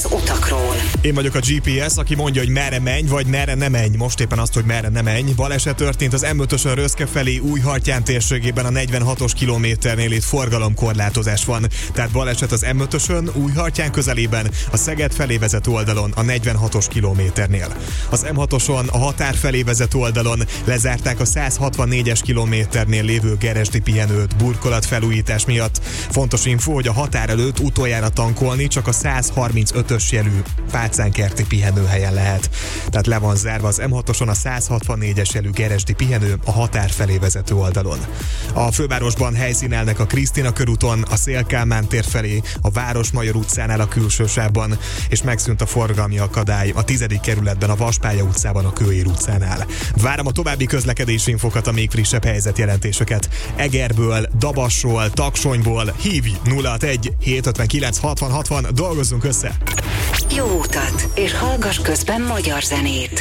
utakról. Én vagyok a GPS, aki mondja, hogy merre menj, vagy merre ne menj. Most éppen azt, hogy merre ne menj. Baleset történt az M5-ösön Röszke felé Újhartyán térségében a 46-os kilométernél, itt forgalomkorlátozás van. Tehát baleset az M5-ösön Újhartyán közelében, a Szeged felé vezető oldalon a 46-os kilométernél. Az M6-oson a határ felé vezető oldalon lezárták a 164-es kilométernél lévő Geresdi pihenőt burkolatfelújítás miatt. Fontos info, hogy a határ előtt utoljára tankolni csak a 135-ös jelű Pácánkerti pihenőhelyen lehet. Tehát le van zárva az M6-oson a 164-es jelű Geresdi pihenő a határ felé vezető oldalon. A fővárosban helyszínelnek a Krisztina körúton, a Széll-Kálmán tér felé, a Városmajor utcánál a külső sávban, és megszűnt a forgalmi akadály a 10. kerületben, a Vaspálya utcában, a Kőér utcánál. Várom a további közlekedési infokat, a még frissebb helyzetjelentéseket. Egerből, Dabasról, Taksonyból hívj 061 759 60 60, dolgozzunk össze! Jó utat, és hallgass közben magyar zenét.